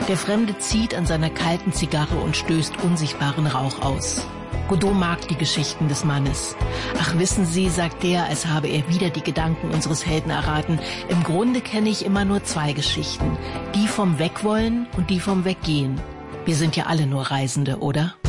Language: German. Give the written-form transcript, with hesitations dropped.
Der Fremde zieht an seiner kalten Zigarre und stößt unsichtbaren Rauch aus. Godot mag die Geschichten des Mannes. Ach, wissen Sie, sagt er, als habe er wieder die Gedanken unseres Helden erraten, im Grunde kenne ich immer nur zwei Geschichten. Die vom Wegwollen und die vom Weggehen. Wir sind ja alle nur Reisende, oder?